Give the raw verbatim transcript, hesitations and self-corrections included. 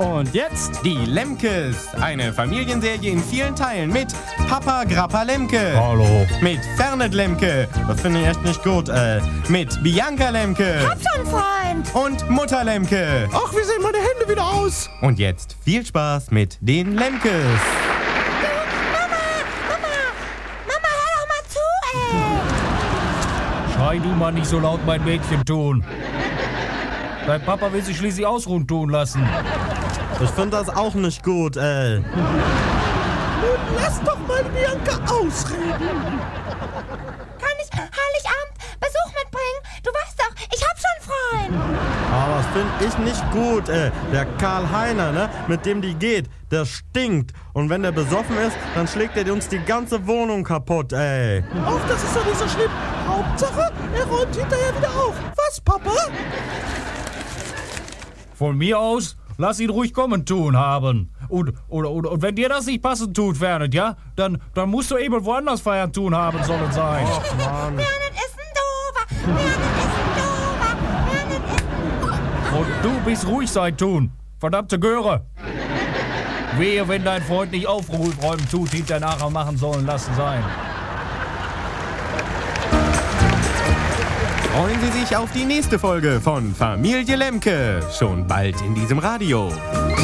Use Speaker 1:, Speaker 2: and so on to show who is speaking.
Speaker 1: Und jetzt
Speaker 2: die Lemkes, eine Familienserie in vielen Teilen mit Papa Grappa Lemke.
Speaker 1: Hallo.
Speaker 2: Mit Fernet Lemke, das finde ich echt nicht gut, äh, mit Bianca Lemke.
Speaker 3: Hab schon, Freund.
Speaker 2: Und Mutter Lemke.
Speaker 1: Ach, wie sehen meine Hände wieder aus?
Speaker 2: Und jetzt viel Spaß mit den Lemkes.
Speaker 3: Mama, Mama, Mama, hör doch mal zu, ey.
Speaker 1: Schrei du mal nicht so laut, mein Mädchen tun. Dein Papa will sich schließlich ausruhen tun lassen.
Speaker 2: Ich finde das auch nicht gut, ey.
Speaker 4: Nun lass doch mal Bianca ausreden.
Speaker 3: Kann ich Heiligabend Besuch mitbringen? Du weißt doch, ich hab schon Freund.
Speaker 2: Aber das finde ich nicht gut, ey. Der Karl Heiner, ne, mit dem die geht, der stinkt. Und wenn der besoffen ist, dann schlägt er uns die ganze Wohnung kaputt, ey.
Speaker 4: Auch das ist doch nicht so schlimm. Hauptsache, er räumt hinterher wieder auf. Was, Papa?
Speaker 1: Von mir aus, lass ihn ruhig kommen tun haben. Und, und, und, und wenn dir das nicht passend tut, Fernet, ja, dann, dann musst du eben woanders feiern tun haben sollen sein.
Speaker 2: Ach, Mann.
Speaker 3: Fernet ist ein Dover. Fernet ist ein Dover. Fernet ist ein...
Speaker 1: Und du bist ruhig sein tun. Verdammte Göre. Wehe, wenn dein Freund nicht aufräumen tut, hinter nachher machen sollen lassen sein.
Speaker 2: Freuen Sie sich auf die nächste Folge von Familie Lemke. Schon bald in diesem Radio.